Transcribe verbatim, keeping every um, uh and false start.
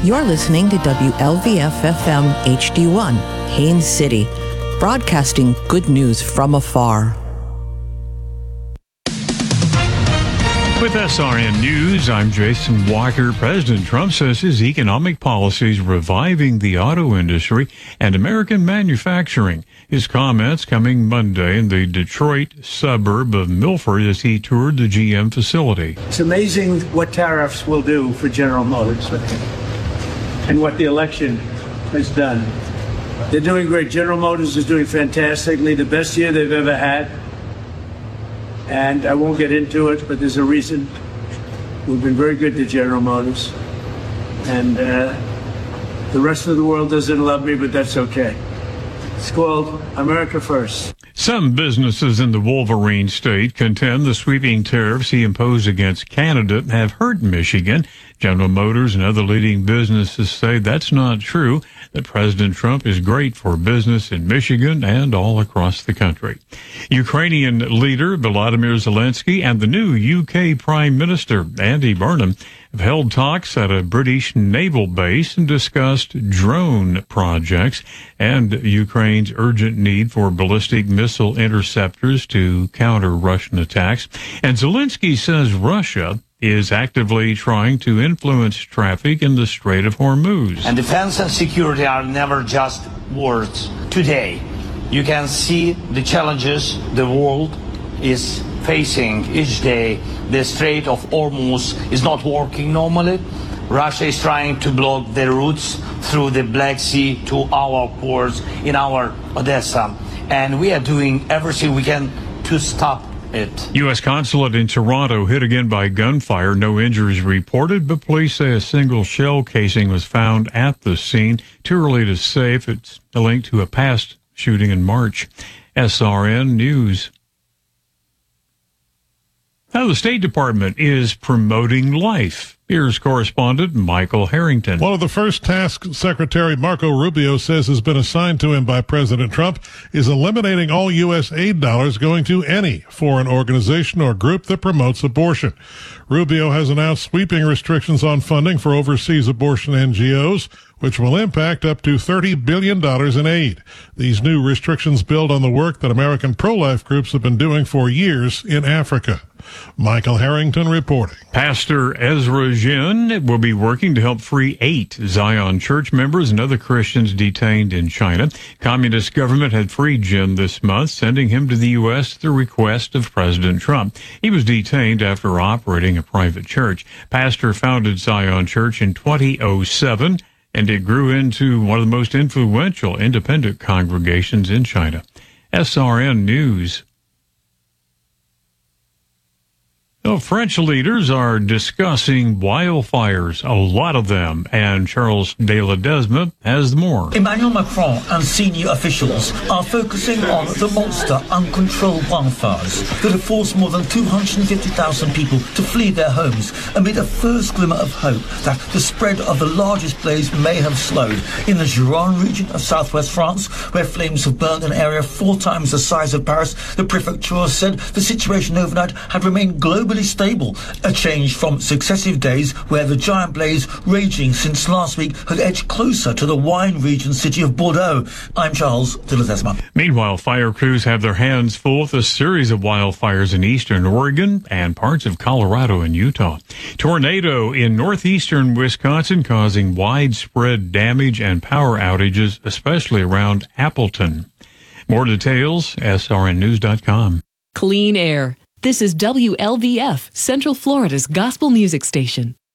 You're listening to W L V F F M H D one, Haines City, broadcasting good news from afar. With S R N News, I'm Jason Walker. President Trump says his economic policies reviving the auto industry and American manufacturing. His comments coming Monday in the Detroit suburb of Milford as he toured the G M facility. It's amazing what tariffs will do for General Motors and what the election has done. They're doing great. General Motors is doing fantastically, the best year they've ever had. And I won't get into it, but there's a reason. We've been very good to General Motors. And uh, the rest of the world doesn't love me, but that's okay. It's called America First. Some businesses in the Wolverine state contend the sweeping tariffs he imposed against Canada have hurt Michigan. General Motors and other leading businesses say that's not true, that President Trump is great for business in Michigan and all across the country. Ukrainian leader Volodymyr Zelensky and the new U K Prime Minister Andy Burnham have held talks at a British naval base and discussed drone projects and Ukraine's urgent need for ballistic missile interceptors to counter Russian attacks. And Zelensky says Russia is actively trying to influence traffic in the Strait of Hormuz. And defense and security are never just words. Today, you can see the challenges the world is facing each day. The Strait of Hormuz is not working normally. Russia is trying to block the routes through the Black Sea to our ports in our Odessa. And we are doing everything we can to stop it. U S consulate in Toronto hit again by gunfire. No injuries reported, but police say a single shell casing was found at the scene. Too early to say if it's a link to a past shooting in March. S R N News. Now, the State Department is promoting life. Here's correspondent Michael Harrington. One of the first tasks Secretary Marco Rubio says has been assigned to him by President Trump is eliminating all U S aid dollars going to any foreign organization or group that promotes abortion. Rubio has announced sweeping restrictions on funding for overseas abortion N G Os, which will impact up to thirty billion dollars in aid. These new restrictions build on the work that American pro-life groups have been doing for years in Africa. Michael Harrington reporting. Pastor Ezra Jin will be working to help free eight Zion Church members and other Christians detained in China. Communist government had freed Jin this month, sending him to the U S at the request of President Trump. He was detained after operating a private church. Pastor founded Zion Church in two thousand seven, and it grew into one of the most influential independent congregations in China. S R N News. Well, French leaders are discussing wildfires, a lot of them, and Charles de Ledesma has more. Emmanuel Macron and senior officials are focusing on the monster uncontrolled wildfires that have forced more than two hundred fifty thousand people to flee their homes amid a first glimmer of hope that the spread of the largest blaze may have slowed. In the Gironde region of southwest France, where flames have burned an area four times the size of Paris, the prefecture said the situation overnight had remained globally stable, a change from successive days where the giant blaze raging since last week had edged closer to the wine region city of Bordeaux. I'm Charles de Ledesma. Meanwhile, fire crews have their hands full with a series of wildfires in eastern Oregon and parts of Colorado and Utah. Tornado in northeastern Wisconsin causing widespread damage and power outages, especially around Appleton. More details, S R N news dot com. Clean air. This is W L V F, Central Florida's gospel music station.